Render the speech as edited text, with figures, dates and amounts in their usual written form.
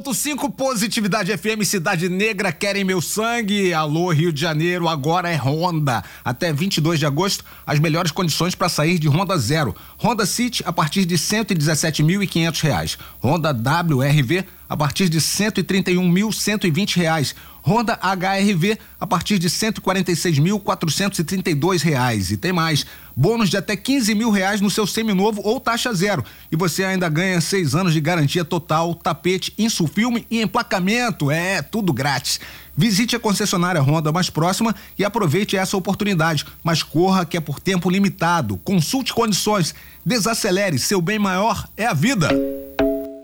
5 Positividade FM, Cidade Negra, querem meu sangue. Alô, Rio de Janeiro, agora é Honda. Até 22 de agosto, as melhores condições para sair de Honda Zero. Honda City a partir de R$117.500. Honda WRV a partir de R$131.120. Honda HR-V a partir de R$146.432. E tem mais, bônus de até R$15.000 no seu seminovo ou taxa zero. E você ainda ganha 6 anos de garantia total, tapete, insulfilme e emplacamento. É, tudo grátis. Visite a concessionária Honda mais próxima e aproveite essa oportunidade. Mas corra, que é por tempo limitado. Consulte condições. Desacelere, seu bem maior é a vida.